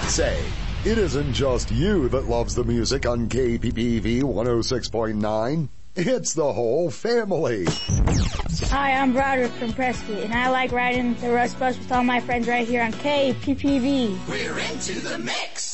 Say, it isn't just you that loves the music on KPPV 106.9. It's the whole family. Hi, I'm Broderick from Prescott, and I like riding the Rust Bus with all my friends right here on KPPV. We're into the mix.